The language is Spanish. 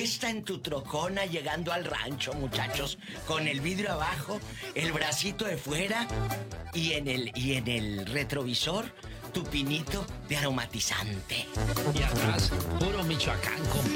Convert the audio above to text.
fiesta en tu trocona llegando al rancho, muchachos, con el vidrio abajo, el bracito de fuera y en el retrovisor tu pinito de aromatizante. Y atrás, puro Michoacán, compa.